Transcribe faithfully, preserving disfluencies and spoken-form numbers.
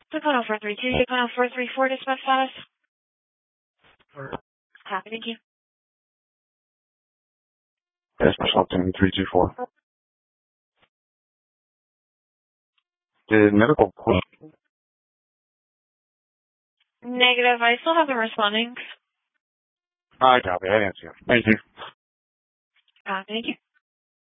Click on oh four three two, click on oh four three four, dispatch status. Copy, thank you. Dispatch Lupton three two four. Did medical quote? Negative, I still have them responding. I copy, I answer you. Thank you. Copy, thank you.